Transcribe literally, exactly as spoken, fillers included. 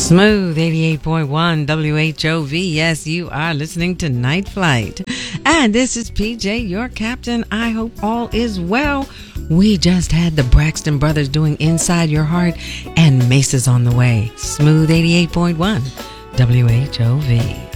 Smooth eighty-eight point one W H O V. Yes, you are listening to Night Flight. And this is P J, your captain. I hope all is well. We just had the Braxton Brothers doing Inside Your Heart, and Mace is on the way. Smooth eighty-eight point one W H O V.